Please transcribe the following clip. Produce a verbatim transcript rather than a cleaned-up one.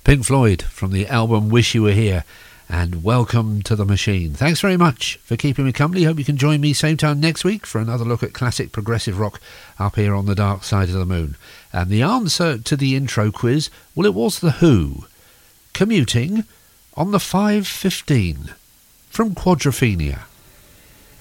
Pink Floyd from the album Wish You Were Here, and Welcome to the Machine. Thanks very much for keeping me company. Hope you can join me same time next week for another look at classic progressive rock up here on the dark side of the moon. And the answer to the intro quiz, well, it was The Who. Commuting on the five fifteen from Quadrophenia.